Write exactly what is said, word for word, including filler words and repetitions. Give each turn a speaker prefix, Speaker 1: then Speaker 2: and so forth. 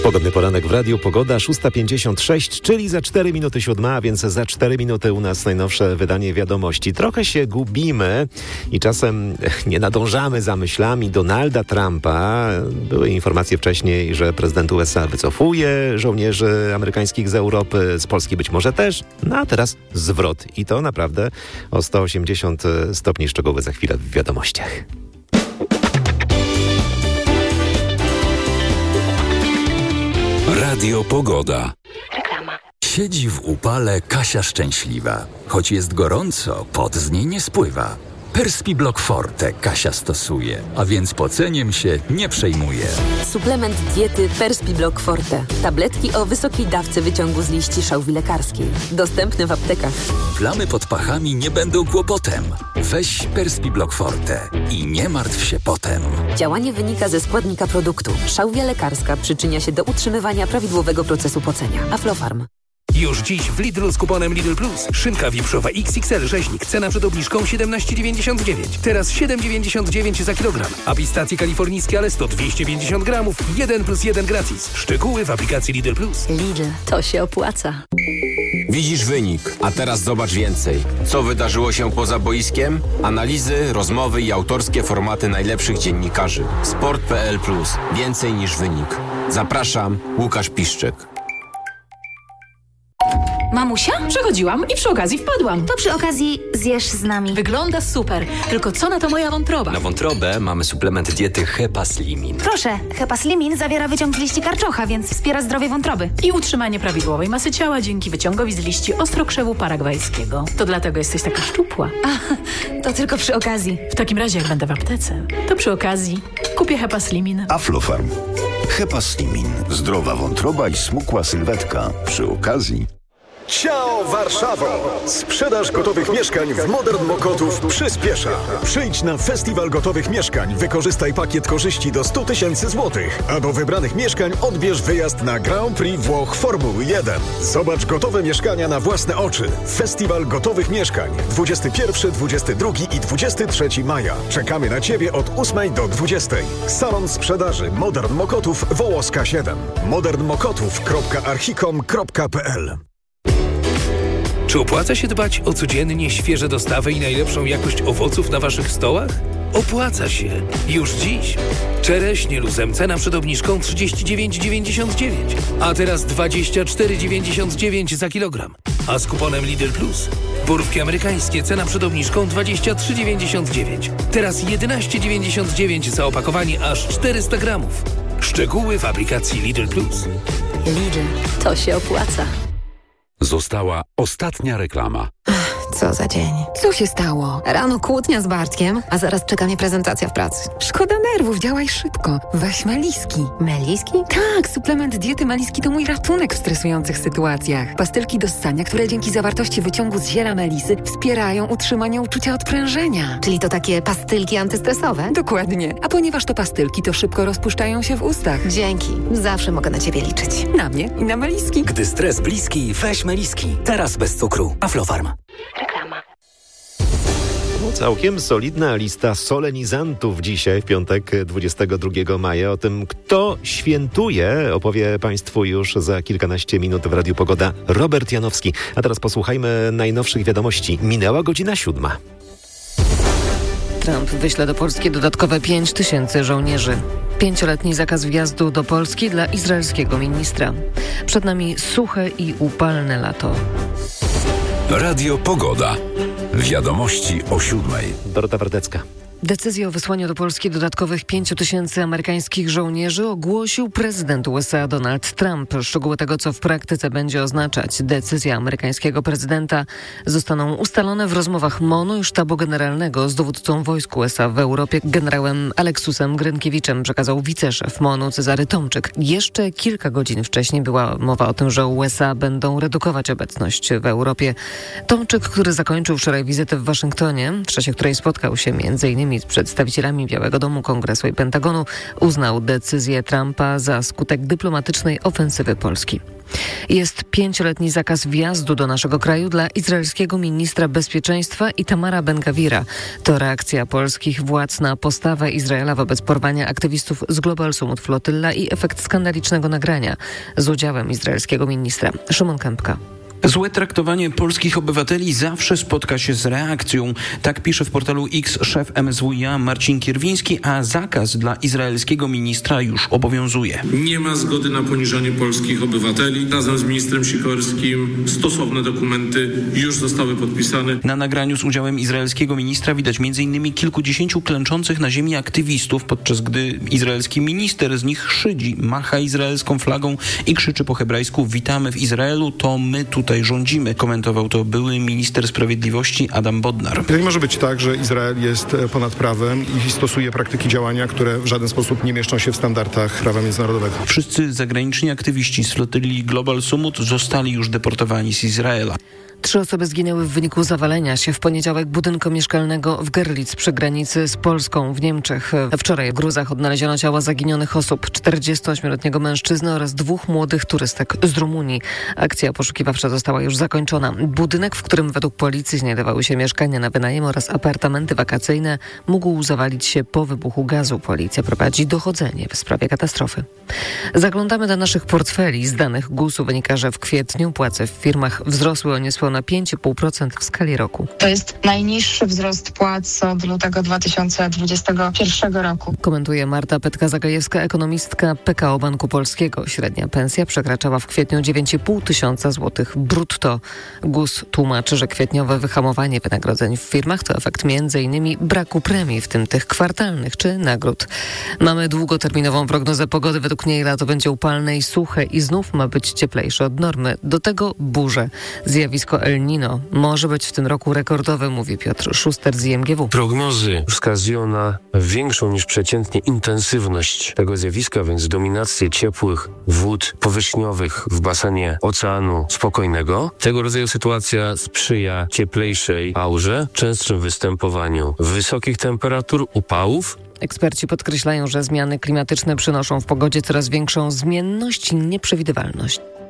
Speaker 1: Pogodny poranek w Radiu Pogoda, szósta pięćdziesiąt sześć, czyli za cztery minuty siódma, a więc za cztery minuty u nas najnowsze wydanie wiadomości. Trochę się gubimy i czasem nie nadążamy za myślami Donalda Trumpa. Były informacje wcześniej, że prezydent U S A wycofuje żołnierzy amerykańskich z Europy, z Polski być może też. No a teraz zwrot i to naprawdę o sto osiemdziesiąt stopni. Szczegóły za chwilę w wiadomościach.
Speaker 2: Radio Pogoda.
Speaker 3: Reklama.
Speaker 2: Siedzi w upale Kasia szczęśliwa. Choć jest gorąco, pot z niej nie spływa. Perspiblock Forte Kasia stosuje, a więc poceniem się nie przejmuje.
Speaker 4: Suplement diety Perspiblock Forte. Tabletki o wysokiej dawce wyciągu z liści szałwi lekarskiej. Dostępne w aptekach.
Speaker 2: Plamy pod pachami nie będą kłopotem. Weź Perspiblock Forte i nie martw się potem.
Speaker 4: Działanie wynika ze składnika produktu. Szałwia lekarska przyczynia się do utrzymywania prawidłowego procesu pocenia. Aflofarm.
Speaker 5: Już dziś w Lidlu z kuponem Lidl Plus. Szynka wieprzowa X X L rzeźnik. Cena przed obniżką siedemnaście dziewięćdziesiąt dziewięć. Teraz siedem dziewięćdziesiąt dziewięć za kilogram. A pistacje kalifornijskie Alesto dwieście pięćdziesiąt gramów. jeden plus jeden gratis. Szczegóły w aplikacji Lidl Plus.
Speaker 4: Lidl, to się opłaca.
Speaker 6: Widzisz wynik, a teraz zobacz więcej. Co wydarzyło się poza boiskiem? Analizy, rozmowy i autorskie formaty najlepszych dziennikarzy. sport kropka p l plus. Więcej niż wynik. Zapraszam, Łukasz Piszczek.
Speaker 7: Mamusia? Przechodziłam i przy okazji wpadłam.
Speaker 3: To przy okazji zjesz z nami.
Speaker 7: Wygląda super, tylko co na to moja wątroba?
Speaker 8: Na wątrobę mamy suplement diety Hepaslimin.
Speaker 3: Proszę, Hepaslimin zawiera wyciąg z liści karczocha, więc wspiera zdrowie wątroby.
Speaker 7: I utrzymanie prawidłowej masy ciała dzięki wyciągowi z liści ostrokrzewu paragwajskiego. To dlatego jesteś taka szczupła.
Speaker 3: A, to tylko przy okazji.
Speaker 7: W takim razie jak będę w aptece, to przy okazji kupię Hepaslimin.
Speaker 9: Aflofarm. Hepaslimin. Zdrowa wątroba i smukła sylwetka. Przy okazji...
Speaker 10: Ciao Warszawo! Sprzedaż gotowych mieszkań w Modern Mokotów przyspiesza. Przyjdź na Festiwal Gotowych Mieszkań, wykorzystaj pakiet korzyści do sto tysięcy złotych, a do wybranych mieszkań odbierz wyjazd na Grand Prix Włoch Formuły jeden. Zobacz gotowe mieszkania na własne oczy. Festiwal Gotowych Mieszkań. dwudziestego pierwszego, dwudziestego drugiego i dwudziestego trzeciego maja. Czekamy na Ciebie od ósmej do dwudziestej. Salon sprzedaży Modern Mokotów, Wołoska siedem. modern mokotów kropka archicom kropka p l.
Speaker 5: Czy opłaca się dbać o codziennie świeże dostawy i najlepszą jakość owoców na waszych stołach? Opłaca się. Już dziś. Czereśnie luzem cena przed obniżką trzydzieści dziewięć dziewięćdziesiąt dziewięć, a teraz dwadzieścia cztery dziewięćdziesiąt dziewięć za kilogram. A z kuponem Lidl Plus borówki amerykańskie cena przed obniżką dwadzieścia trzy dziewięćdziesiąt dziewięć, teraz jedenaście dziewięćdziesiąt dziewięć za opakowanie aż czterysta gramów. Szczegóły w aplikacji Lidl Plus.
Speaker 4: Lidl, to się opłaca.
Speaker 2: Została ostatnia reklama.
Speaker 11: Co za dzień. Co się stało? Rano kłótnia z Bartkiem, a zaraz czeka mnie prezentacja w pracy. Szkoda nerwów, działaj szybko. Weź Meliski. Meliski? Tak, suplement diety Meliski to mój ratunek w stresujących sytuacjach. Pastylki do ssania, które dzięki zawartości wyciągu z ziela melisy wspierają utrzymanie uczucia odprężenia. Czyli to takie pastylki antystresowe? Dokładnie. A ponieważ to pastylki, to szybko rozpuszczają się w ustach. Dzięki. Zawsze mogę na Ciebie liczyć. Na mnie i na Meliski.
Speaker 8: Gdy stres bliski, weź Meliski. Teraz bez cukru. Aflofarm.
Speaker 3: Reklama.
Speaker 1: Całkiem solidna lista solenizantów dzisiaj, w piątek dwudziestego drugiego maja. O tym, kto świętuje, opowie Państwu już za kilkanaście minut w Radiu Pogoda Robert Janowski. A teraz posłuchajmy najnowszych wiadomości. Minęła godzina siódma.
Speaker 11: Trump wyśle do Polski dodatkowe pięć tysięcy żołnierzy. Pięcioletni zakaz wjazdu do Polski dla izraelskiego ministra. Przed nami suche i upalne lato.
Speaker 2: Radio Pogoda. Wiadomości o siódmej.
Speaker 1: Dorota Wardecka.
Speaker 11: Decyzję o wysłaniu do Polski dodatkowych pięciu tysięcy amerykańskich żołnierzy ogłosił prezydent U S A Donald Trump. Szczegóły tego, co w praktyce będzie oznaczać decyzja amerykańskiego prezydenta, zostaną ustalone w rozmowach M O N-u i Sztabu Generalnego z dowódcą wojsk U S A w Europie, generałem Aleksusem Grynkiewiczem, przekazał wiceszef M O N-u Cezary Tomczyk. Jeszcze kilka godzin wcześniej była mowa o tym, że U S A będą redukować obecność w Europie. Tomczyk, który zakończył wczoraj wizytę w Waszyngtonie, w czasie której spotkał się między innymi z przedstawicielami Białego Domu, Kongresu i Pentagonu, uznał decyzję Trumpa za skutek dyplomatycznej ofensywy Polski. Jest pięcioletni zakaz wjazdu do naszego kraju dla izraelskiego ministra bezpieczeństwa Itamara Ben-Gavira. To reakcja polskich władz na postawę Izraela wobec porwania aktywistów z Global Summit Flotylla i efekt skandalicznego nagrania z udziałem izraelskiego ministra. Szymon Kępka.
Speaker 12: Złe traktowanie polskich obywateli zawsze spotka się z reakcją. Tak pisze w portalu X szef M S W iA Marcin Kierwiński, a zakaz dla izraelskiego ministra już obowiązuje.
Speaker 13: Nie ma zgody na poniżanie polskich obywateli. Razem z ministrem Sikorskim stosowne dokumenty już zostały podpisane.
Speaker 12: Na nagraniu z udziałem izraelskiego ministra widać między innymi kilkudziesięciu klęczących na ziemi aktywistów, podczas gdy izraelski minister z nich szydzi, macha izraelską flagą i krzyczy po hebrajsku: witamy w Izraelu, to my tutaj Tutaj rządzimy. Komentował to były minister sprawiedliwości Adam Bodnar.
Speaker 14: Nie może być tak, że Izrael jest ponad prawem i stosuje praktyki działania, które w żaden sposób nie mieszczą się w standardach prawa międzynarodowego.
Speaker 12: Wszyscy zagraniczni aktywiści z flotyli Global Summit zostali już deportowani z Izraela.
Speaker 11: Trzy osoby zginęły w wyniku zawalenia się w poniedziałek budynku mieszkalnego w Görlitz przy granicy z Polską w Niemczech. Wczoraj w gruzach odnaleziono ciała zaginionych osób, czterdziestoośmioletniego mężczyzny oraz dwóch młodych turystek z Rumunii. Akcja poszukiwawcza została już zakończona. Budynek, w którym według policji znajdowały się mieszkania na wynajem oraz apartamenty wakacyjne, mógł zawalić się po wybuchu gazu. Policja prowadzi dochodzenie w sprawie katastrofy. Zaglądamy do naszych portfeli. Z danych gusu wynika, że w kwietniu płace w firmach wzrosły o niespełna na pięć i pół procent w skali roku.
Speaker 15: To jest najniższy wzrost płac od lutego dwa tysiące dwudziestego pierwszego roku.
Speaker 11: Komentuje Marta Petka-Zagajewska, ekonomistka P K O Banku Polskiego. Średnia pensja przekraczała w kwietniu dziewięć i pół tysiąca złotych brutto. GUS tłumaczy, że kwietniowe wyhamowanie wynagrodzeń w firmach to efekt między innymi braku premii, w tym tych kwartalnych czy nagród. Mamy długoterminową prognozę pogody. Według niej lato będzie upalne i suche i znów ma być cieplejsze od normy. Do tego burze. Zjawisko El Niño może być w tym roku rekordowe, mówi Piotr Szuster z I M G W.
Speaker 16: Prognozy wskazują na większą niż przeciętnie intensywność tego zjawiska, więc dominację ciepłych wód powierzchniowych w basenie Oceanu Spokojnego. Tego rodzaju sytuacja sprzyja cieplejszej aurze, częstszym występowaniu wysokich temperatur, upałów.
Speaker 11: Eksperci podkreślają, że zmiany klimatyczne przynoszą w pogodzie coraz większą zmienność i nieprzewidywalność.